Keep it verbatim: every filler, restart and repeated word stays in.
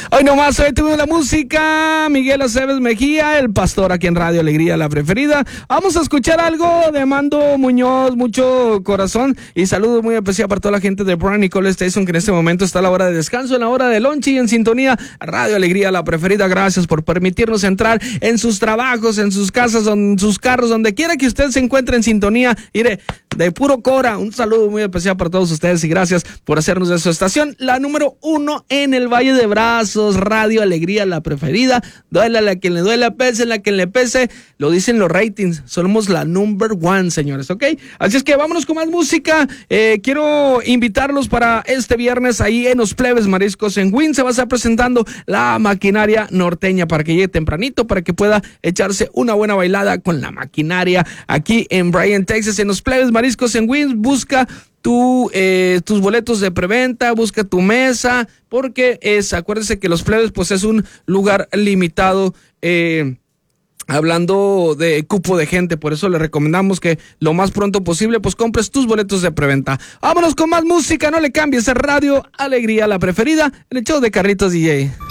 Hoy nomás, hoy tuvimos la música, Miguel Aceves Mejía, el pastor aquí en Radio Alegría, la preferida. Vamos a escuchar algo de Mando Muñoz, mucho corazón y saludos muy especial para toda la gente de Brian Nicole Station, que en este momento está a la hora de descanso, en la hora de lunch y en sintonía Radio Alegría, la preferida. Gracias por permitirnos entrar en sus trabajos, en sus casas, en sus carros, donde quiera que usted se encuentre en sintonía. Mire, de puro cora, un saludo muy especial para todos ustedes y gracias por hacernos de su estación la número uno en el Valle de Brazos, Radio Alegría, la preferida. Duela a quien le duela, pese a quien le pese, lo dicen los ratings, somos la number one, señores, ¿ok? Así es que vámonos con más música. Eh, quiero invitarlos para este viernes ahí en los Plebes Mariscos en Wynn. Se va a estar presentando la maquinaria norteña para que llegue tempranito, para que pueda echarse una buena bailada con la maquinaria aquí en Bryan, Texas, en los Plebes Mariscos en Wynn. Busca tu, eh, tus boletos de preventa, busca tu mesa, porque es, acuérdense que los Plebes pues es un lugar limitado, eh, hablando de cupo de gente, por eso le recomendamos que lo más pronto posible pues compres tus boletos de preventa. Vámonos con más música, no le cambies, a Radio Alegría, la preferida, el show de Carlitos D J.